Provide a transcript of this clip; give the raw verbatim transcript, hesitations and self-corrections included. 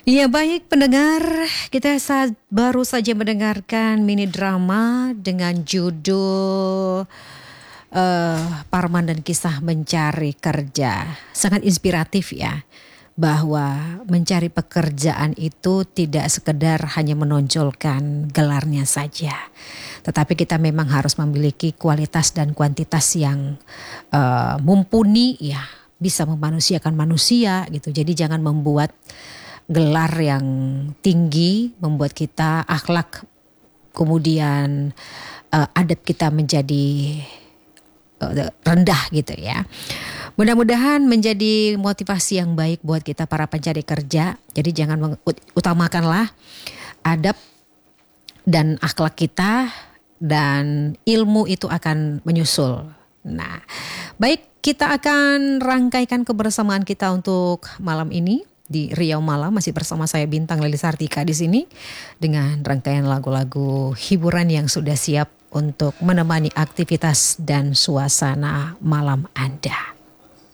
Ya baik pendengar, kita saat baru saja mendengarkan mini drama dengan judul eh, Parman dan Kisah Mencari Kerja. Sangat inspiratif ya, bahwa mencari pekerjaan itu tidak sekedar hanya menonjolkan gelarnya saja. Tetapi kita memang harus memiliki kualitas dan kuantitas yang eh, mumpuni ya, bisa memanusiakan manusia gitu. Jadi jangan membuat gelar yang tinggi membuat kita akhlak, kemudian uh, adab kita menjadi uh, rendah gitu ya. Mudah-mudahan menjadi motivasi yang baik buat kita para pencari kerja. Jadi jangan utamakanlah adab dan akhlak kita, dan ilmu itu akan menyusul. Nah, baik, kita akan rangkaikan kebersamaan kita untuk malam ini di Riau Malam, masih bersama saya Bintang Leli Sartika di sini dengan rangkaian lagu-lagu hiburan yang sudah siap untuk menemani aktivitas dan suasana malam Anda.